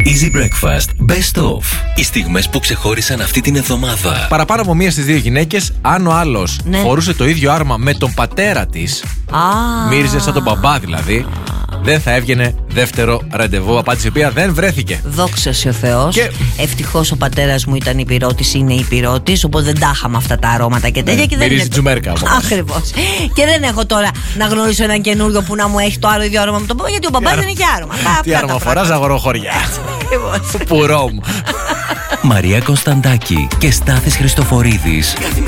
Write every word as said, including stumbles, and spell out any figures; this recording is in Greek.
Easy Breakfast Best Of. Οι στιγμές που ξεχώρισαν αυτή την εβδομάδα. Παραπάνω από μία στις δύο γυναίκες, αν ο άλλος Ναι. φορούσε το ίδιο άρμα με τον πατέρα της, Ah. μύριζε σαν τον μπαμπά δηλαδή, δεν θα έβγαινε δεύτερο ραντεβού. Απάντηση η οποία δεν βρέθηκε. Δόξα σε ο Θεός. Και- Ευτυχώς ο πατέρας μου ήταν υπηρώτης, είναι υπηρώτης, οπότε δεν τα είχαμε αυτά τα αρώματα και τέτοια. Ναι, και δεν μυρίζει είναι... τζουμέρκα όμως. Ακριβώς. Και δεν έχω τώρα να γνωρίσω έναν καινούριο που να μου έχει το άλλο ίδιο άρωμα με τον μπαμπά, γιατί ο μπαμπάς δεν έχει άρωμα. Τι άρμα φοράς, αγοροχωριά. Ακριβώς. Πουρό μου. Μαρία Κωνσταντάκη και Στάθης Χριστοφορίδης.